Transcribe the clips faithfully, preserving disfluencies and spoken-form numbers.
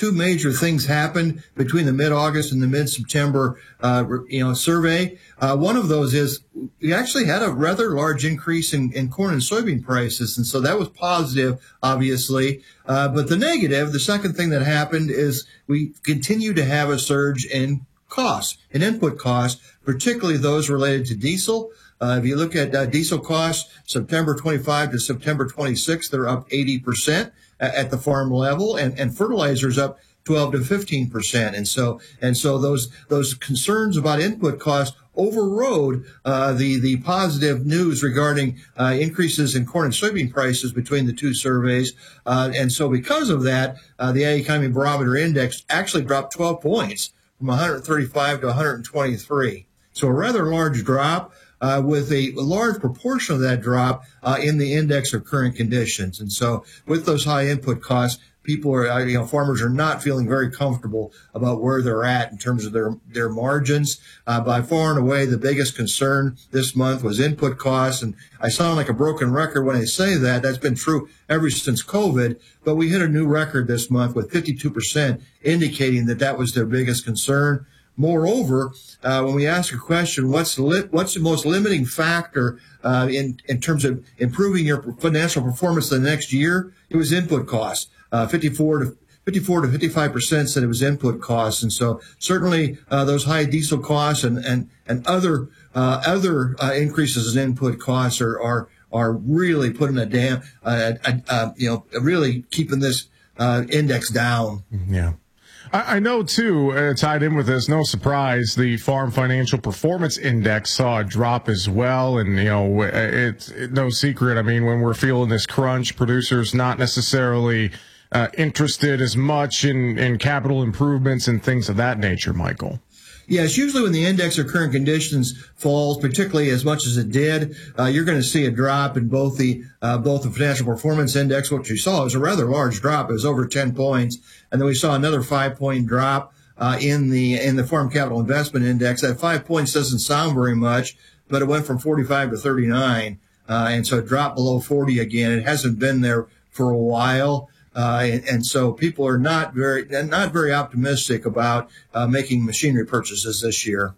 two major things happened between the mid-August and the mid-September, uh, you know, survey. Uh, one of those is we actually had a rather large increase in, in corn and soybean prices, and so that was positive, obviously. Uh, but the negative, the second thing that happened is we continue to have a surge in costs, in input costs, particularly those related to diesel. Uh, if you look at uh, diesel costs, September twenty-five to September twenty-six, they're up eighty percent at the farm level, and, and fertilizers up twelve to fifteen percent. And so, and so those, those concerns about input costs overrode, uh, the, the positive news regarding, uh, increases in corn and soybean prices between the two surveys. Uh, and so because of that, uh, the Ag Economy Barometer Index actually dropped twelve points from one hundred thirty-five to one hundred twenty-three. So a rather large drop. Uh, with a large proportion of that drop uh, in the index of current conditions. And so with those high input costs, people are, you know, farmers are not feeling very comfortable about where they're at in terms of their, their margins. Uh, by far and away, the biggest concern this month was input costs. And I sound like a broken record when I say that. That's been true ever since COVID. But we hit a new record this month with fifty-two percent indicating that that was their biggest concern. Moreover, uh, when we ask a question, what's the li- what's the most limiting factor uh, in in terms of improving your financial performance the next year? It was input costs. Uh, fifty-four to fifty-five percent said it was input costs, and so certainly uh, those high diesel costs and and and other uh, other uh, increases in input costs are are are really putting a dam, uh, uh, uh, you know, really keeping this uh, index down. Yeah. I know, too, uh, tied in with this, no surprise, the Farm Financial Performance Index saw a drop as well. And, you know, it's it, no secret. I mean, when we're feeling this crunch, producers not necessarily uh, interested as much in, in capital improvements and things of that nature, Michael. Yes, usually when the index of current conditions falls, particularly as much as it did, uh, you're going to see a drop in both the uh, both the financial performance index, which you saw was a rather large drop. It was over ten points, and then we saw another five point drop uh, in the in the Farm Capital Investment Index. That five points doesn't sound very much, but it went from forty-five to thirty-nine, uh, and so it dropped below forty again. It hasn't been there for a while. Uh, and, and so people are not very, not very optimistic about uh, making machinery purchases this year.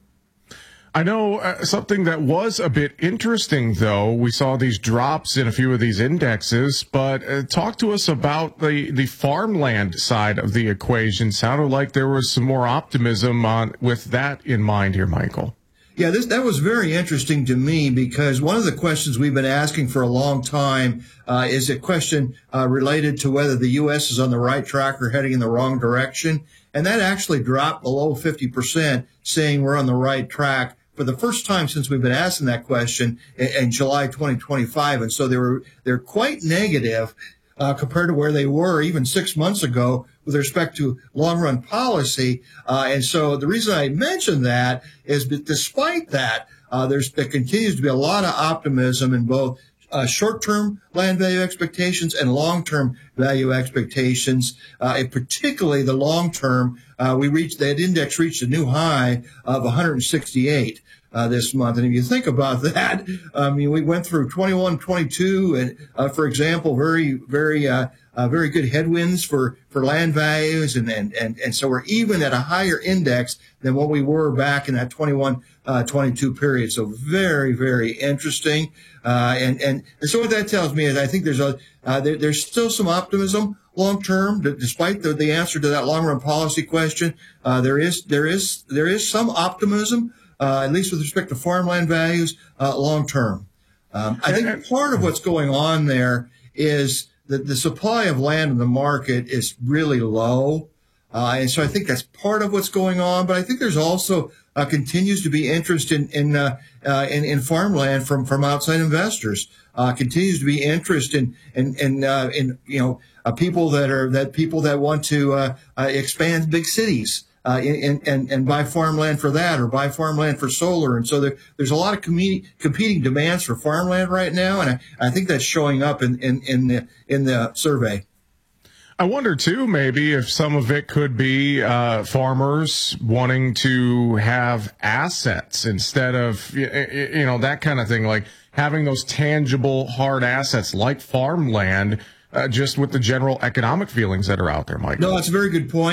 I know uh, something that was a bit interesting, though. We saw these drops in a few of these indexes, but uh, talk to us about the, the farmland side of the equation. Sounded like there was some more optimism on with that in mind here, Michael. Yeah, this, that was very interesting to me because one of the questions we've been asking for a long time uh, is a question uh, related to whether the U S is on the right track or heading in the wrong direction. And that actually dropped below fifty percent, saying we're on the right track for the first time since we've been asking that question in, in July twenty twenty-five. And so they were, they're quite negative Uh, compared to where they were even six months ago with respect to long-run policy. Uh, and so the reason I mentioned that is that despite that, uh, there's, there continues to be a lot of optimism in both uh, short-term land value expectations and long-term value expectations. Uh, and particularly the long-term, uh, we reached, that index reached a new high of one hundred sixty-eight. Uh, this month. And if you think about that, I mean, we went through twenty-one, twenty-two, and, uh, for example, very, very, uh, uh, very good headwinds for, for land values. And, and, and, and so we're even at a higher index than what we were back in that twenty-one, uh, twenty-two period. So very, very interesting. Uh, and, and, and so what that tells me is I think there's a, uh, there, there's still some optimism long term, despite the, the answer to that long run policy question. Uh, there is, there is, there is some optimism. Uh, at least with respect to farmland values, uh, long term. Um, I think part of what's going on there is that the supply of land in the market is really low. Uh, and so I think that's part of what's going on. But I think there's also uh, continues to be interest in in, uh, uh, in in farmland from from outside investors. Uh, continues to be interest in in in, uh, in you know uh, people that are that people that want to uh, uh, expand big cities. Uh, and, and, and buy farmland for that or buy farmland for solar. And so there, there's a lot of com- competing demands for farmland right now. And I, I think that's showing up in, in, in the, in the survey. I wonder, too, maybe if some of it could be uh, farmers wanting to have assets instead of, you know, that kind of thing, like having those tangible, hard assets like farmland, uh, just with the general economic feelings that are out there, Mike. No, that's a very good point.